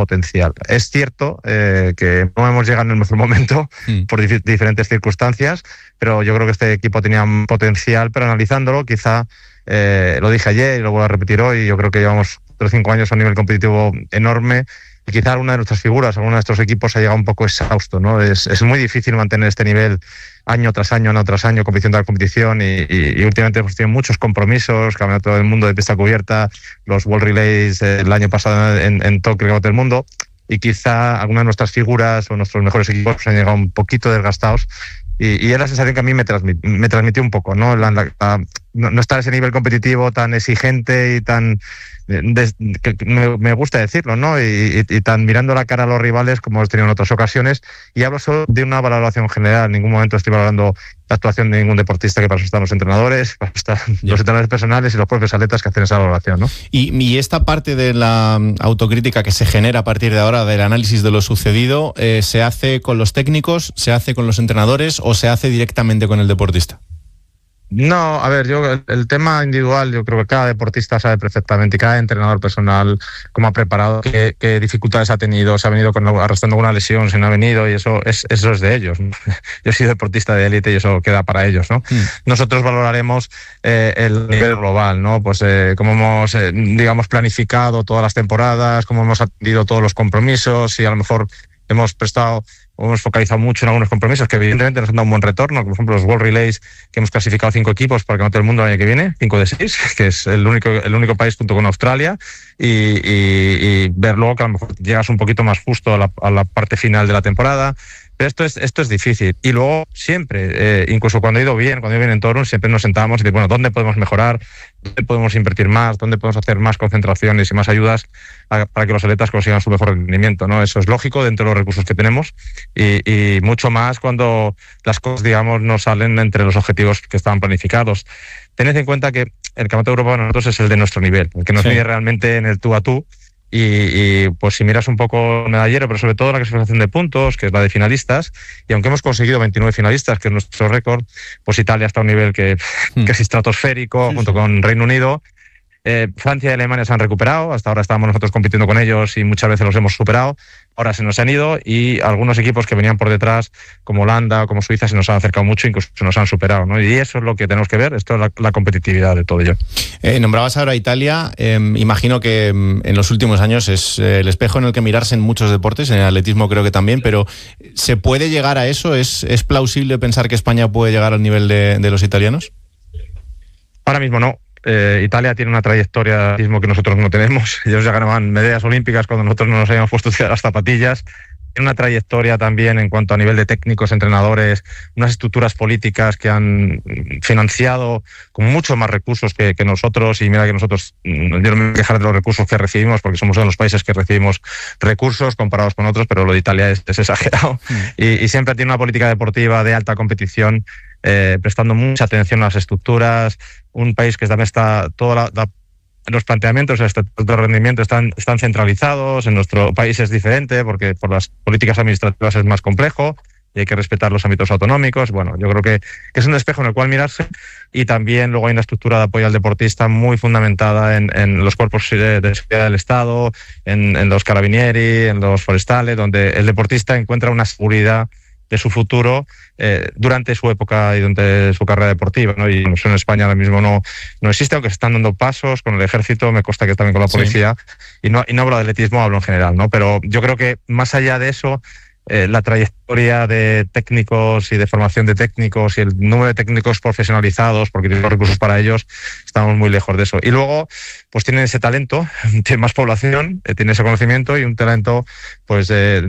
potencial. Es cierto que no hemos llegado en el mejor momento por diferentes circunstancias, pero yo creo que este equipo tenía un potencial, pero analizándolo, quizá, lo dije ayer y lo vuelvo a repetir hoy, yo creo que llevamos 4 o 5 años a un nivel competitivo enorme, y quizá alguna de nuestras figuras, alguno de nuestros equipos ha llegado un poco exhausto, ¿no? Es muy difícil mantener este nivel año tras año, competición tras competición, y últimamente hemos tenido muchos compromisos, campeonato del mundo de pista cubierta, los World Relays el año pasado en Tokio, el campeonato del mundo, y quizá algunas de nuestras figuras o nuestros mejores equipos han llegado un poquito desgastados, y es la sensación que a mí me transmitió un poco, ¿no? No estar a ese nivel competitivo tan exigente y tan... que me gusta decirlo, ¿no? Y tan mirando la cara a los rivales como hemos tenido en otras ocasiones. Y hablo solo de una valoración general. En ningún momento estoy valorando la actuación de ningún deportista, que para eso están los entrenadores, para eso están los entrenadores personales y los propios atletas que hacen esa valoración, ¿no? Y esta parte de la autocrítica que se genera a partir de ahora, del análisis de lo sucedido, ¿se hace con los técnicos, se hace con los entrenadores o se hace directamente con el deportista? No, a ver, yo el tema individual, yo creo que cada deportista sabe perfectamente, y cada entrenador personal cómo ha preparado, qué dificultades ha tenido, se ha venido arrastrando alguna lesión, se no ha venido, y eso es de ellos, ¿no? Yo he sido deportista de élite y eso queda para ellos, ¿no? Nosotros valoraremos el nivel global, ¿no? Pues cómo hemos, digamos, planificado todas las temporadas, cómo hemos atendido todos los compromisos, y a lo mejor hemos focalizado mucho en algunos compromisos que evidentemente nos han dado un buen retorno, como por ejemplo los World Relays, que hemos clasificado 5 equipos para el Campeonato del Mundo el año que viene, 5 de 6, que es el único país junto con Australia, y ver luego que a lo mejor llegas un poquito más justo a la parte final de la temporada. Pero esto es difícil. Y luego siempre, incluso cuando ha ido bien en Torun, siempre nos sentamos y decimos, bueno, ¿dónde podemos mejorar? ¿Dónde podemos invertir más? ¿Dónde podemos hacer más concentraciones y más ayudas para que los atletas consigan su mejor rendimiento, ¿no? Eso es lógico dentro de los recursos que tenemos, y mucho más cuando las cosas, digamos, no salen entre los objetivos que estaban planificados. Tened en cuenta que el Campeonato de Europa para nosotros es el de nuestro nivel, el que nos mide realmente en el tú a tú. Y pues si miras un poco el medallero, pero sobre todo la clasificación de puntos, que es la de finalistas, y aunque hemos conseguido 29 finalistas, que es nuestro récord, pues Italia está a un nivel que es estratosférico, junto con Reino Unido. Francia y Alemania se han recuperado, hasta ahora estábamos nosotros compitiendo con ellos y muchas veces los hemos superado, ahora se nos han ido, y algunos equipos que venían por detrás, como Holanda, como Suiza, se nos han acercado mucho, incluso se nos han superado, ¿no? Y eso es lo que tenemos que ver, esto es la competitividad de todo ello. Nombrabas ahora Italia, imagino que en los últimos años es el espejo en el que mirarse en muchos deportes, en el atletismo creo que también, pero ¿se puede llegar a eso? ¿Es plausible pensar que España puede llegar al nivel de los italianos? Ahora mismo no. Italia tiene una trayectoria de atletismo que nosotros no tenemos. Ellos ya ganaban medallas olímpicas cuando nosotros no nos habíamos puesto las zapatillas. Tiene una trayectoria también en cuanto a nivel de técnicos, entrenadores, unas estructuras políticas que han financiado con mucho más recursos que nosotros. Y mira que nosotros, yo no me voy a quejar de los recursos que recibimos, porque somos uno de los países que recibimos recursos comparados con otros, pero lo de Italia es exagerado. Y siempre tiene una política deportiva de alta competición, prestando mucha atención a las estructuras. Un país que también está los planteamientos de rendimiento están centralizados. En nuestro país es diferente porque por las políticas administrativas es más complejo y hay que respetar los ámbitos autonómicos. Bueno, yo creo que es un espejo en el cual mirarse, y también luego hay una estructura de apoyo al deportista muy fundamentada en los cuerpos de seguridad del Estado, en los carabinieri, en los forestales, donde el deportista encuentra una seguridad de su futuro durante su época y durante su carrera deportiva, ¿no? Y eso en España ahora mismo no existe, aunque se están dando pasos con el ejército, me consta que también con la policía, y no hablo de atletismo, hablo en general, ¿no? Pero yo creo que más allá de eso, la trayectoria de técnicos y de formación de técnicos y el número de técnicos profesionalizados, porque tienen los recursos para ellos, estamos muy lejos de eso. Y luego, pues tienen ese talento, tienen más población, tienen ese conocimiento y un talento, pues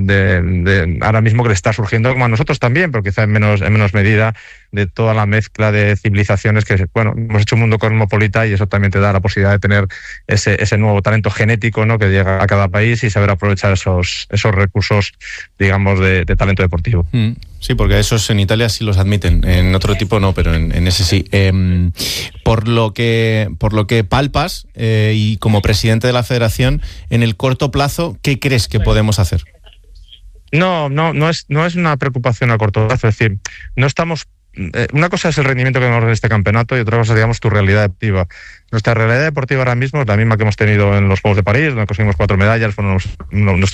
de ahora mismo que le está surgiendo, como a nosotros también, pero quizá en menos medida, de toda la mezcla de civilizaciones que, bueno, hemos hecho un mundo cosmopolita, y eso también te da la posibilidad de tener ese nuevo talento genético, ¿no?, que llega a cada país, y saber aprovechar esos recursos, digamos, de talento deportivo. Sí, porque esos en Italia sí los admiten, en otro tipo no, pero en ese sí. Por lo que palpas, y como presidente de la federación, en el corto plazo, ¿qué crees que podemos hacer? No es una preocupación a corto plazo, es decir, no estamos... Una cosa es el rendimiento que tenemos en este campeonato y otra cosa, digamos, tu realidad deportiva. Nuestra realidad deportiva ahora mismo es la misma que hemos tenido en los Juegos de París, donde conseguimos 4 medallas, fueron nuestros